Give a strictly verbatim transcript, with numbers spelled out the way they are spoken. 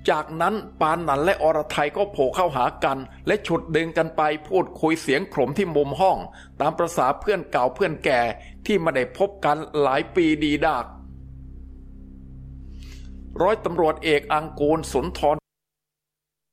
จากนั้นปานหนันและอรไทยก็โผล่เข้าหากันและฉุดดึงกันไปพูดคุยเสียงขมที่มุมห้องตามประสาเพื่อนเก่าเพื่อนแก่ที่ไม่ได้พบกันหลายปีดีดากร้อยตำรวจเอกอังกูลสุนทร